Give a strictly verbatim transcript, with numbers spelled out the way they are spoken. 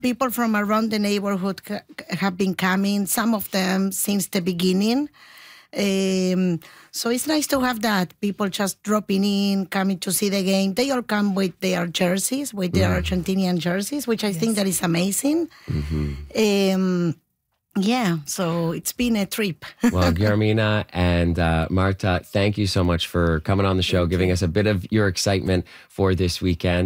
people from around the neighborhood ca- have been coming, some of them since the beginning. Um, so it's nice to have that. People just dropping in, coming to see the game. They all come with their jerseys, with their mm. Argentinian jerseys, which I yes. think that is amazing. Mm-hmm. Um, yeah, so it's been a trip. Well, Guillermina and uh, Marta, thank you so much for coming on the show, thank giving you. us a bit of your excitement for this weekend.